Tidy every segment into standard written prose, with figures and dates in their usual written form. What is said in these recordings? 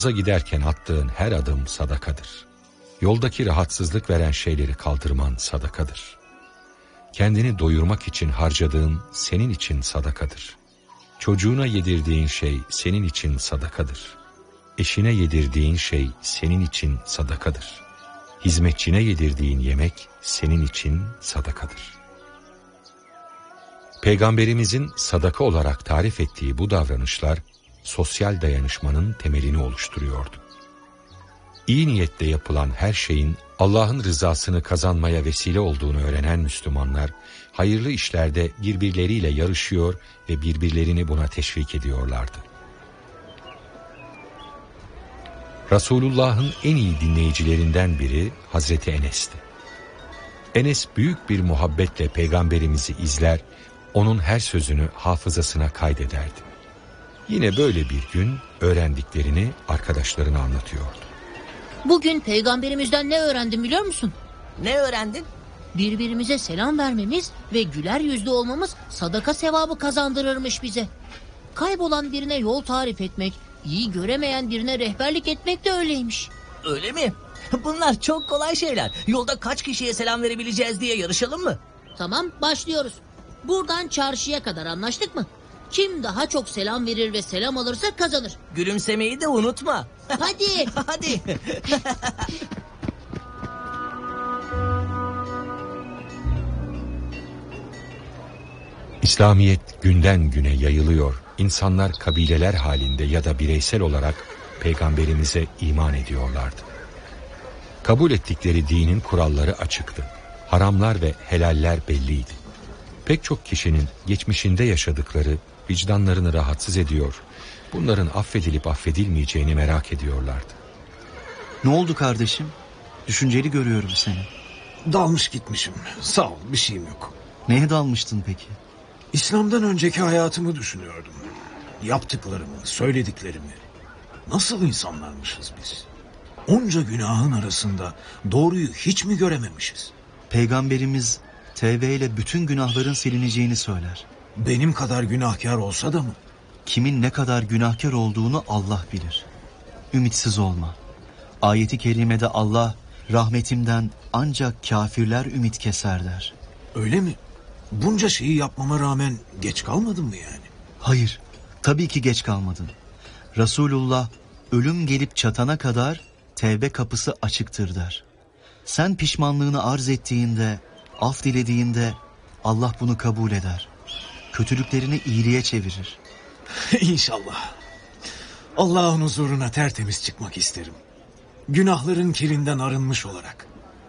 Giderken attığın her adım sadakadır. Yoldaki rahatsızlık veren şeyleri kaldırman sadakadır. Kendini doyurmak için harcadığın senin için sadakadır. Çocuğuna yedirdiğin şey senin için sadakadır. Eşine yedirdiğin şey senin için sadakadır. Hizmetçine yedirdiğin yemek senin için sadakadır. Peygamberimizin sadaka olarak tarif ettiği bu davranışlar sosyal dayanışmanın temelini oluşturuyordu. İyi niyetle yapılan her şeyin Allah'ın rızasını kazanmaya vesile olduğunu öğrenen Müslümanlar, hayırlı işlerde birbirleriyle yarışıyor ve birbirlerini buna teşvik ediyorlardı. Resulullah'ın en iyi dinleyicilerinden biri Hazreti Enes'ti. Enes büyük bir muhabbetle Peygamberimizi izler, onun her sözünü hafızasına kaydederdi. Yine böyle bir gün öğrendiklerini arkadaşlarına anlatıyordu. Bugün Peygamberimizden ne öğrendim biliyor musun? Ne öğrendin? Birbirimize selam vermemiz ve güler yüzlü olmamız sadaka sevabı kazandırırmış bize. Kaybolan birine yol tarif etmek, iyi göremeyen birine rehberlik etmek de öyleymiş. Öyle mi? Bunlar çok kolay şeyler. Yolda kaç kişiye selam verebileceğiz diye yarışalım mı? Tamam, başlıyoruz. Buradan çarşıya kadar anlaştık mı? Kim daha çok selam verir ve selam alırsa kazanır. Gülümsemeyi de unutma. Hadi. Hadi. İslamiyet günden güne yayılıyor. İnsanlar kabileler halinde ya da bireysel olarak Peygamberimize iman ediyorlardı. Kabul ettikleri dinin kuralları açıktı. Haramlar ve helaller belliydi. Pek çok kişinin geçmişinde yaşadıkları vicdanlarını rahatsız ediyor, bunların affedilip affedilmeyeceğini merak ediyorlardı. Ne oldu kardeşim? Düşünceli görüyorum seni. Dalmış gitmişim. Sağ ol, bir şeyim yok. Neye dalmıştın peki? İslam'dan önceki hayatımı düşünüyordum. Yaptıklarımı, söylediklerimi. Nasıl insanlarmışız biz? Onca günahın arasında doğruyu hiç mi görememişiz? Peygamberimiz tevbe ile bütün günahların silineceğini söyler. Benim kadar günahkar olsa da mı? Kimin ne kadar günahkar olduğunu Allah bilir. Ümitsiz olma. Ayeti kerimede Allah, rahmetimden ancak kafirler ümit keser der. Öyle mi? Bunca şeyi yapmama rağmen geç kalmadın mı yani? Hayır, tabii ki geç kalmadın. Resulullah ölüm gelip çatana kadar tevbe kapısı açıktır der. Sen pişmanlığını arz ettiğinde, af dilediğinde Allah bunu kabul eder. Kötülüklerini iyiliğe çevirir. İnşallah. Allah'ın huzuruna tertemiz çıkmak isterim. Günahların kirinden arınmış olarak.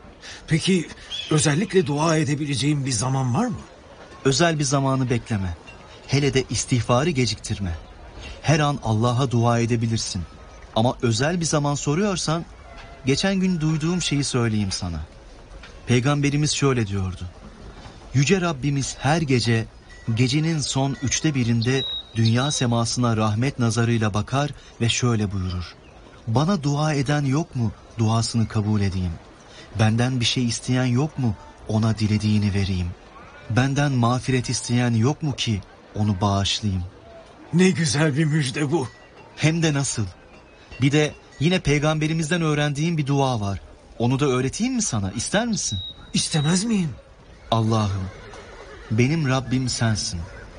Peki özellikle dua edebileceğim bir zaman var mı? Özel bir zamanı bekleme. Hele de istiğfarı geciktirme. Her an Allah'a dua edebilirsin. Ama özel bir zaman soruyorsan, geçen gün duyduğum şeyi söyleyeyim sana. Peygamberimiz şöyle diyordu. Yüce Rabbimiz her gece, gecenin son 1/3'ünde dünya semasına rahmet nazarıyla bakar ve şöyle buyurur. Bana dua eden yok mu, duasını kabul edeyim? Benden bir şey isteyen yok mu, ona dilediğini vereyim? Benden mağfiret isteyen yok mu ki onu bağışlayayım? Ne güzel bir müjde bu. Hem de nasıl? Bir de yine peygamberimizden öğrendiğim bir dua var. Onu da öğreteyim mi sana? İster misin? İstemez miyim? Allah'ım, benim Rabbim sensin.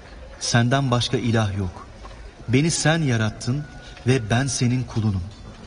Senden başka ilah yok. Beni sen yarattın ve ben senin kulunum.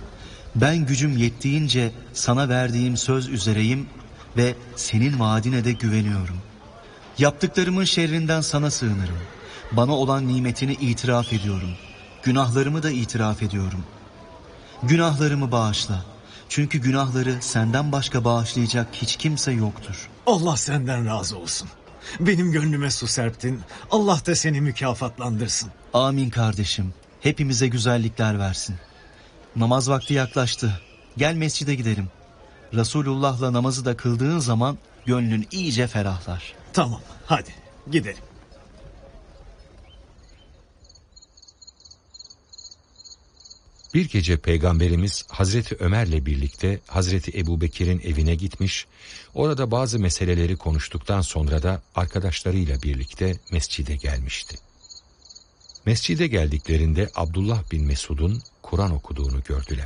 Ben gücüm yettiğince sana verdiğim söz üzereyim ve senin vaadine de güveniyorum. Yaptıklarımın şerrinden sana sığınırım. Bana olan nimetini itiraf ediyorum. Günahlarımı da itiraf ediyorum. Günahlarımı bağışla. Çünkü günahları senden başka bağışlayacak hiç kimse yoktur. Allah senden razı olsun. Benim gönlüme su serptin. Allah da seni mükafatlandırsın. Amin kardeşim. Hepimize güzellikler versin. Namaz vakti yaklaştı. Gel mescide gidelim. Resulullah'la namazı da kıldığın zaman gönlün iyice ferahlar. Tamam, hadi gidelim. Bir gece Peygamberimiz Hazreti Ömer'le birlikte Hazreti Ebubekir'in evine gitmiş, orada bazı meseleleri konuştuktan sonra da arkadaşlarıyla birlikte mescide gelmişti. Mescide geldiklerinde Abdullah bin Mesud'un Kur'an okuduğunu gördüler.